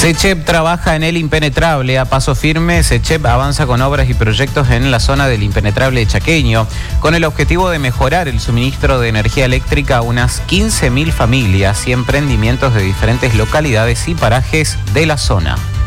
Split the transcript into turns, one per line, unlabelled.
SECHEP trabaja en el impenetrable a paso firme. SECHEP avanza con obras y proyectos en la zona del impenetrable chaqueño, con el objetivo de mejorar el suministro de energía eléctrica a unas 15.000 familias y emprendimientos de diferentes localidades y parajes de la zona.